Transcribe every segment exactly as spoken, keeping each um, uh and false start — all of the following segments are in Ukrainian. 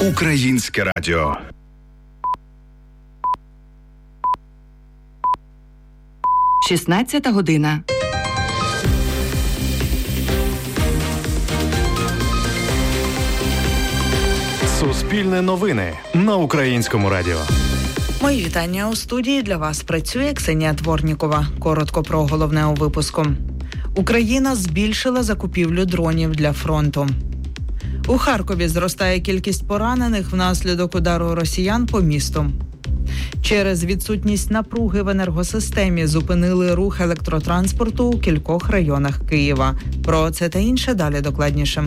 Українське радіо. шістнадцята година. Суспільне новини на Українському радіо. Мої вітання у студії. Для вас працює Ксенія Дворнікова. Коротко про головне у випуску. Україна збільшила закупівлю дронів для фронту. У Харкові зростає кількість поранених внаслідок удару росіян по місту. Через відсутність напруги в енергосистемі зупинили рух електротранспорту у кількох районах Києва. Про це та інше далі докладніше.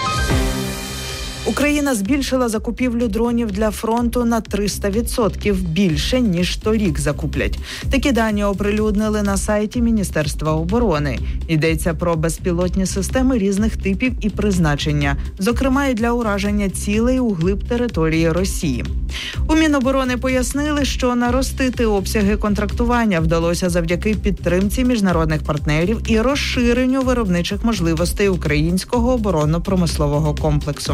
Україна збільшила закупівлю дронів для фронту на триста відсотків більше, ніж торік закуплять. Такі дані оприлюднили на сайті Міністерства оборони. Йдеться про безпілотні системи різних типів і призначення, зокрема і для ураження цілей у глиб території Росії. У Міноборони пояснили, що наростити обсяги контрактування вдалося завдяки підтримці міжнародних партнерів і розширенню виробничих можливостей українського оборонно-промислового комплексу.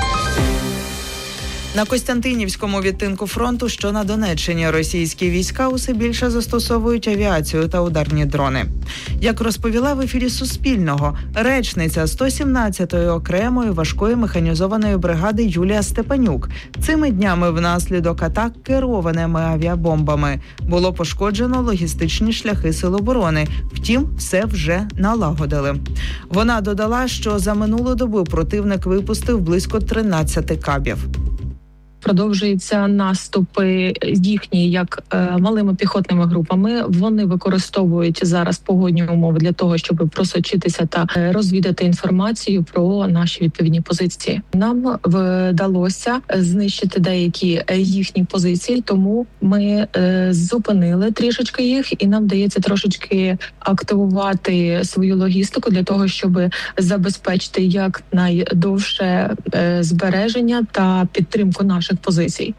На Костянтинівському відтинку фронту, що на Донеччині, російські війська усе більше застосовують авіацію та ударні дрони. Як розповіла в ефірі Суспільного, речниця сто сімнадцятої окремої важкої механізованої бригади Юлія Степанюк, цими днями внаслідок атак керованими авіабомбами було пошкоджено логістичні шляхи Сил оборони. Втім, все вже налагодили. Вона додала, що за минулу добу противник випустив близько тринадцять кабів. Продовжуються наступи їхні як е, малими піхотними групами. Вони використовують зараз погодні умови для того, щоб просочитися та е, розвідати інформацію про наші відповідні позиції. Нам вдалося знищити деякі їхні позиції, тому ми е, зупинили трішечки їх, і нам вдається трошечки активувати свою логістику для того, щоб забезпечити якнайдовше е, збереження та підтримку наших позицій.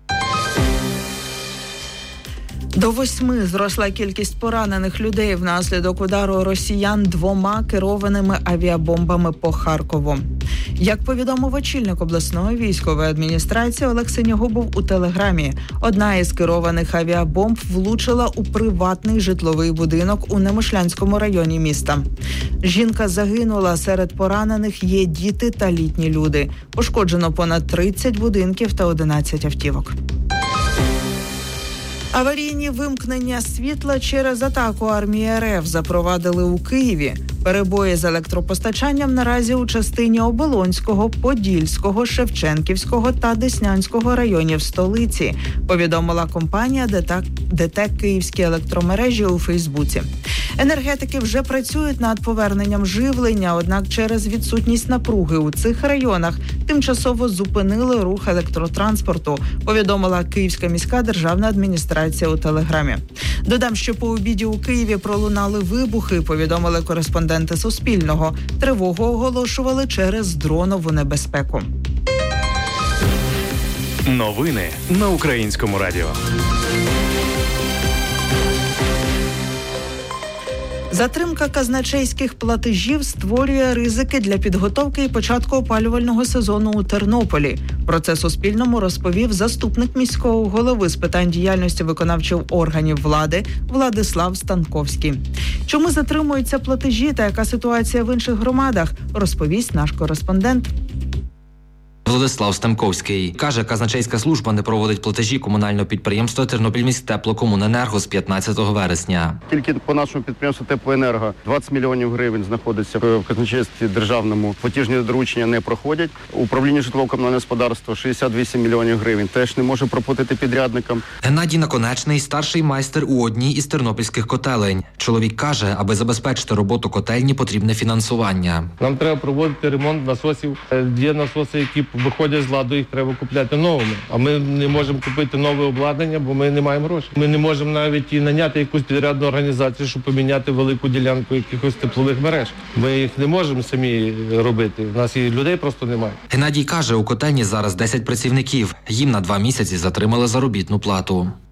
До восьми зросла кількість поранених людей внаслідок удару росіян двома керованими авіабомбами по Харкову. Як повідомив очільник обласної військової адміністрації Олег Синягубов у Телеграмі, одна із керованих авіабомб влучила у приватний житловий будинок у Немишлянському районі міста. Жінка загинула, серед поранених є діти та літні люди. Пошкоджено понад тридцять будинків та одинадцять автівок. Аварійні вимкнення світла через атаку армії РФ запровадили у Києві. Перебої з електропостачанням наразі у частині Оболонського, Подільського, Шевченківського та Деснянського районів столиці, повідомила компанія ДТЕК «Київські електромережі» у Фейсбуці. Енергетики вже працюють над поверненням живлення, однак через відсутність напруги у цих районах тимчасово зупинили рух електротранспорту, повідомила Київська міська державна адміністрація у Телеграмі. Додам, що по обіді у Києві пролунали вибухи, повідомили кореспонденти Суспільного. Тривогу оголошували через дронову небезпеку. Новини на Українському радіо. Затримка казначейських платежів створює ризики для підготовки і початку опалювального сезону у Тернополі. Про це Суспільному розповів заступник міського голови з питань діяльності виконавчих органів влади Владислав Станковський. Чому затримуються платежі та яка ситуація в інших громадах, розповість наш кореспондент. Владислав Станковський каже, казначейська служба не проводить платежі комунального підприємства «Тернопільміськтеплокомуненерго» з п'ятнадцятого вересня. Тільки по нашому підприємству «Теплоенерго» двадцять мільйонів гривень знаходиться в казначействі державному. Платіжні доручення не проходять. Управління житлово-комунального господарства шістдесят вісім мільйонів гривень теж не може проплатити підрядникам. Геннадій Наконечний – старший майстер у одній із тернопільських котелень. Чоловік каже, аби забезпечити роботу котельні, потрібне фінансування. Нам треба проводити ремонт насосів. Є насоси, які виходять з ладу, їх треба купляти новими. А ми не можемо купити нове обладнання, бо ми не маємо грошей. Ми не можемо навіть і наняти якусь підрядну організацію, щоб поміняти велику ділянку якихось теплових мереж. Ми їх не можемо самі робити. У нас і людей просто немає. Геннадій каже, у котельні зараз десять працівників. Їм на два місяці затримали заробітну плату.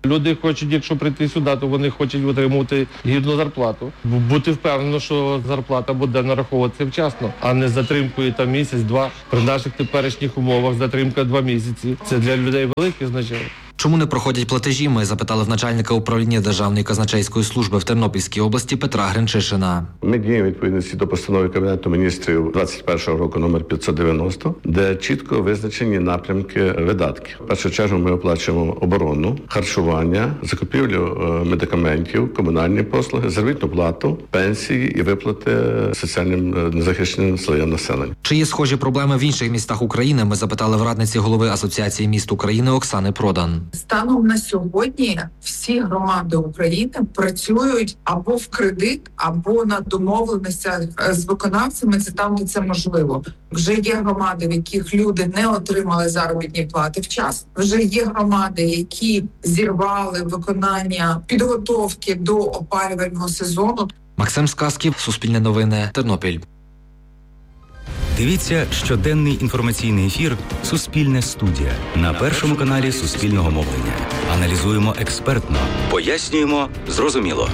Люди хочуть, якщо прийти сюди, то вони хочуть отримувати гідну зарплату. Бути впевнено, що зарплата буде нараховуватися вчасно, а не затримкою там місяць-два. При наших теперішніх умовах затримка два місяці. Це для людей велике значення. Чому не проходять платежі, ми запитали в начальника управління Державної казначейської служби в Тернопільській області Петра Гринчишина. Ми діємо відповідності до постанови Кабінету міністрів двадцять першого року номер п'ятсот дев'яносто, де чітко визначені напрямки видатків. В першу чергу ми оплачуємо оборону, харчування, закупівлю медикаментів, комунальні послуги, заробітну плату, пенсії і виплати соціальним незахищеним слоям населення. Чи є схожі проблеми в інших містах України, ми запитали в радниці голови Асоціації міст України Оксани Продан. Станом на сьогодні всі громади України працюють або в кредит, або на домовленостях з виконавцями. Це там, де це можливо. Вже є громади, в яких люди не отримали заробітні плати вчасно. Вже є громади, які зірвали виконання підготовки до опалювального сезону. Максим Сказків, Суспільне новини, Тернопіль. Дивіться щоденний інформаційний ефір «Суспільне студія» на Першому каналі Суспільного мовлення. Аналізуємо експертно, пояснюємо зрозуміло.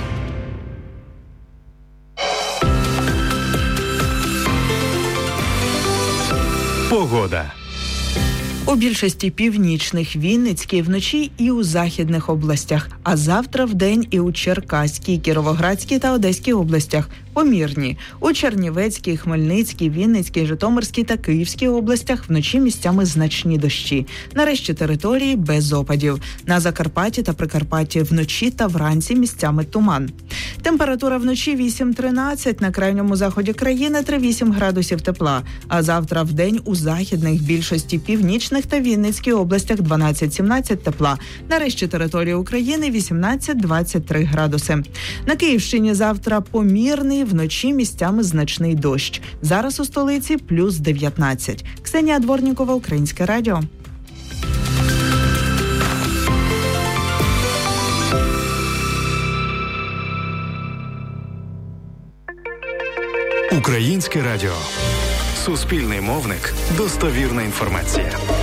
Погода. У більшості північних, Вінницькій, вночі і у західних областях, а завтра вдень і у Черкаській, Кіровоградській та Одеській областях помірні. У Чернівецькій, Хмельницькій, Вінницькій, Житомирській та Київській областях вночі місцями значні дощі. На решті території без опадів. На Закарпатті та Прикарпатті вночі та вранці місцями туман. Температура вночі вісім-тринадцять, на крайньому заході країни три-вісім градусів тепла. А завтра вдень у західних, більшості північних та Вінницькій областях дванадцять-сімнадцять тепла. На решті території України вісімнадцять-двадцять три градуси. На Київщині завтра помірний, вночі місцями значний дощ. Зараз у столиці плюс дев'ятнадцять. Ксенія Дворнікова, Українське радіо. Українське радіо. Суспільний мовник. Достовірна інформація.